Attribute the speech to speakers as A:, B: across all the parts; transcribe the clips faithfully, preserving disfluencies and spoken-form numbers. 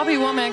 A: Bobby Womack,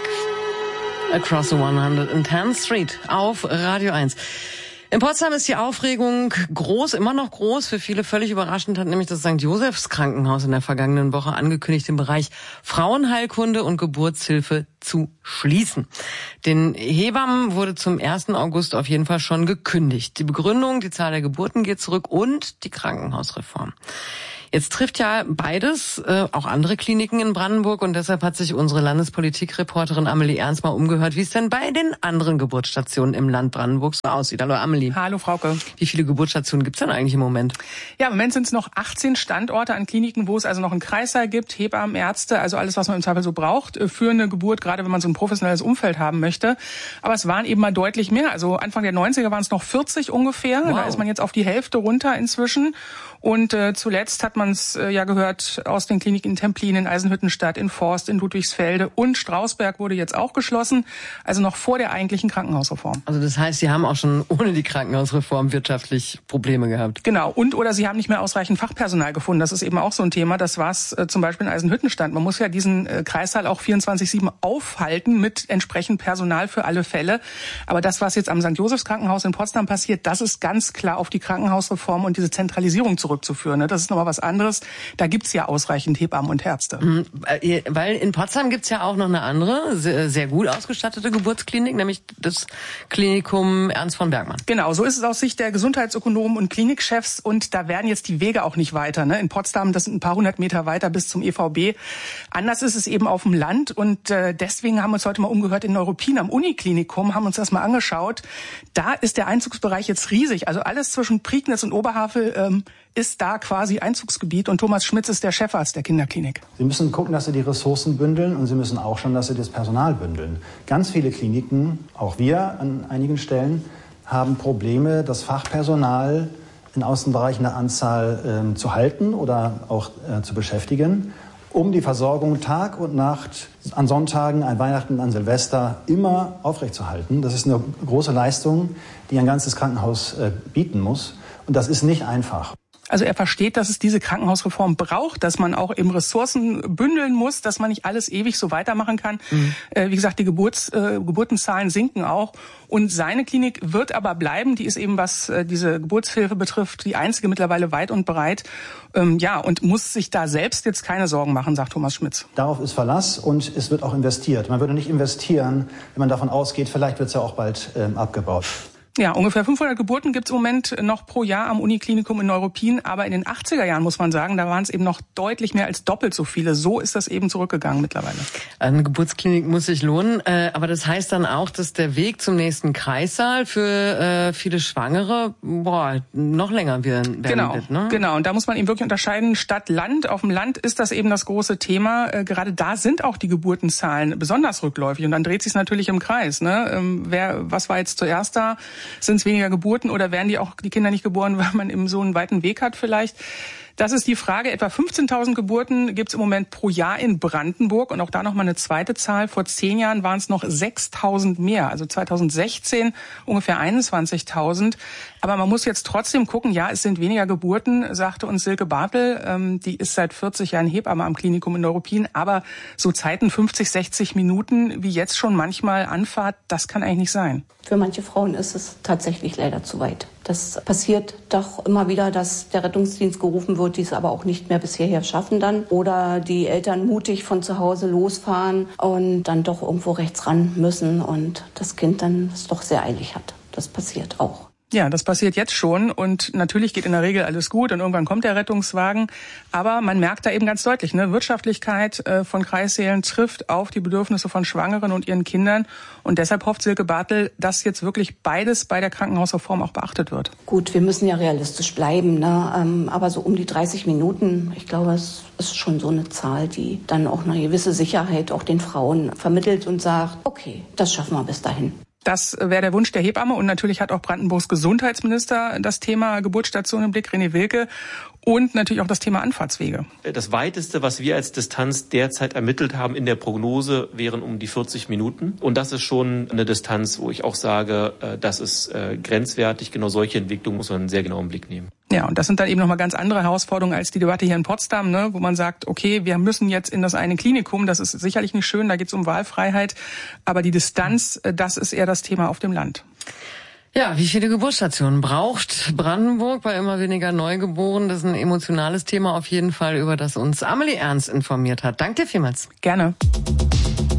A: Across the hundertzehnten Street auf Radio eins. In Potsdam ist die Aufregung groß, immer noch groß. Für viele völlig überraschend hat nämlich das Sankt Josephs Krankenhaus in der vergangenen Woche angekündigt, den Bereich Frauenheilkunde und Geburtshilfe zu schließen. Den Hebammen wurde zum ersten August auf jeden Fall schon gekündigt. Die Begründung, die Zahl der Geburten geht zurück und die Krankenhausreform. Jetzt trifft ja beides äh, auch andere Kliniken in Brandenburg und deshalb hat sich unsere Landespolitikreporterin Amelie Ernst mal umgehört, wie es denn bei den anderen Geburtsstationen im Land Brandenburg so aussieht. Hallo Amelie.
B: Hallo Frauke.
A: Wie viele Geburtsstationen gibt's denn eigentlich im Moment?
B: Ja, im Moment sind es noch achtzehn Standorte an Kliniken, wo es also noch einen Kreissaal gibt, Hebammen, Ärzte, also alles, was man im Zweifel so braucht für eine Geburt, gerade wenn man so ein professionelles Umfeld haben möchte. Aber es waren eben mal deutlich mehr. Also Anfang der neunziger waren es noch vierzig ungefähr. Wow. Da ist man jetzt auf die Hälfte runter inzwischen. Und äh, zuletzt hat man es äh, ja gehört aus den Kliniken in Templin, in Eisenhüttenstadt, in Forst, in Ludwigsfelde und Strausberg wurde jetzt auch geschlossen, also noch vor der eigentlichen Krankenhausreform.
A: Also das heißt, Sie haben auch schon ohne die Krankenhausreform wirtschaftlich Probleme gehabt?
B: Genau, und oder Sie haben nicht mehr ausreichend Fachpersonal gefunden, das ist eben auch so ein Thema, das war es äh, zum Beispiel in Eisenhüttenstadt. Man muss ja diesen äh, Kreissaal auch vierundzwanzig sieben aufhalten mit entsprechend Personal für alle Fälle, aber das, was jetzt am Sankt Josephs Krankenhaus in Potsdam passiert, das ist ganz klar auf die Krankenhausreform und diese Zentralisierung zurück zurückzuführen. Das ist nochmal was anderes. Da gibt's ja ausreichend Hebammen und Ärzte.
A: Weil in Potsdam gibt's ja auch noch eine andere, sehr gut ausgestattete Geburtsklinik, nämlich das Klinikum Ernst von Bergmann.
B: Genau, so ist es aus Sicht der Gesundheitsökonomen und Klinikchefs. Und da werden jetzt die Wege auch nicht weiter. Ne? In Potsdam, das sind ein paar hundert Meter weiter bis zum E V B. Anders ist es eben auf dem Land. Und äh, deswegen haben wir uns heute mal umgehört in Neuruppin am Uniklinikum, haben uns das mal angeschaut. Da ist der Einzugsbereich jetzt riesig. Also alles zwischen Prignitz und Oberhavel ähm, ist da quasi Einzugsgebiet und Thomas Schmitz ist der Chefarzt der Kinderklinik.
C: Sie müssen gucken, dass Sie die Ressourcen bündeln und Sie müssen auch schon, dass Sie das Personal bündeln. Ganz viele Kliniken, auch wir an einigen Stellen, haben Probleme, das Fachpersonal in außenbereichender Anzahl äh, zu halten oder auch äh, zu beschäftigen, um die Versorgung Tag und Nacht, an Sonntagen, an Weihnachten, an Silvester immer aufrechtzuerhalten. Das ist eine große Leistung, die ein ganzes Krankenhaus äh, bieten muss. Und das ist nicht einfach.
B: Also er versteht, dass es diese Krankenhausreform braucht, dass man auch eben Ressourcen bündeln muss, dass man nicht alles ewig so weitermachen kann. Mhm. Äh, wie gesagt, die Geburts, äh, Geburtenzahlen sinken auch. Und seine Klinik wird aber bleiben. Die ist eben, was äh, diese Geburtshilfe betrifft, die einzige mittlerweile weit und breit. Ähm, ja, und muss sich da selbst jetzt keine Sorgen machen, sagt Thomas Schmitz.
C: Darauf ist Verlass und es wird auch investiert. Man würde nicht investieren, wenn man davon ausgeht, vielleicht wird es ja auch bald ähm, abgebaut.
B: Ja, ungefähr fünfhundert Geburten gibt's im Moment noch pro Jahr am Uniklinikum in Neuruppin. Aber in den achtziger Jahren, muss man sagen, da waren es eben noch deutlich mehr als doppelt so viele. So ist das eben zurückgegangen mittlerweile.
A: Eine Geburtsklinik muss sich lohnen. Äh, aber das heißt dann auch, dass der Weg zum nächsten Kreissaal für äh, viele Schwangere boah, noch länger werden
B: genau,
A: wird. Ne?
B: Genau, und da muss man eben wirklich unterscheiden, Stadt, Land. Auf dem Land ist das eben das große Thema. Äh, gerade da sind auch die Geburtenzahlen besonders rückläufig. Und dann dreht sich natürlich im Kreis. Ne? Ähm, wer, was war jetzt zuerst da? Sind es weniger Geburten oder werden die auch die Kinder nicht geboren, weil man eben so einen weiten Weg hat vielleicht? Das ist die Frage. Etwa fünfzehntausend Geburten gibt es im Moment pro Jahr in Brandenburg. Und auch da nochmal eine zweite Zahl. Vor zehn Jahren waren es noch sechstausend mehr. Also zweitausendsechzehn ungefähr einundzwanzigtausend. Aber man muss jetzt trotzdem gucken, ja, es sind weniger Geburten, sagte uns Silke Bartel. Ähm, die ist seit vierzig Jahren Hebamme am Klinikum in Neuruppin. Aber so Zeiten fünfzig, sechzig Minuten, wie jetzt schon manchmal Anfahrt, das kann eigentlich nicht sein.
D: Für manche Frauen ist es tatsächlich leider zu weit. Das passiert doch immer wieder, dass der Rettungsdienst gerufen wird, die es aber auch nicht mehr bis hierher schaffen dann. Oder die Eltern mutig von zu Hause losfahren und dann doch irgendwo rechts ran müssen und das Kind dann es doch sehr eilig hat. Das passiert auch.
B: Ja, das passiert jetzt schon und natürlich geht in der Regel alles gut und irgendwann kommt der Rettungswagen. Aber man merkt da eben ganz deutlich, ne, Wirtschaftlichkeit äh, von Kreissälen trifft auf die Bedürfnisse von Schwangeren und ihren Kindern. Und deshalb hofft Silke Bartel, dass jetzt wirklich beides bei der Krankenhausreform auch beachtet wird.
D: Gut, wir müssen ja realistisch bleiben, ne? Ähm, aber so um die dreißig Minuten, ich glaube, es ist schon so eine Zahl, die dann auch eine gewisse Sicherheit auch den Frauen vermittelt und sagt, okay, das schaffen wir bis dahin.
B: Das wäre der Wunsch der Hebamme und natürlich hat auch Brandenburgs Gesundheitsminister das Thema Geburtsstation im Blick, René Wilke. Und natürlich auch das Thema Anfahrtswege.
E: Das weiteste, was wir als Distanz derzeit ermittelt haben in der Prognose, wären um die vierzig Minuten. Und das ist schon eine Distanz, wo ich auch sage, das ist grenzwertig. Genau solche Entwicklungen muss man einen sehr genauen Blick nehmen.
B: Ja, und das sind dann eben nochmal ganz andere Herausforderungen als die Debatte hier in Potsdam, ne, wo man sagt, okay, wir müssen jetzt in das eine Klinikum, das ist sicherlich nicht schön, da geht es um Wahlfreiheit, aber die Distanz, das ist eher das Thema auf dem Land.
A: Ja, wie viele Geburtsstationen braucht Brandenburg bei immer weniger Neugeborenen? Das ist ein emotionales Thema auf jeden Fall, über das uns Amelie Ernst informiert hat. Danke dir vielmals.
B: Gerne.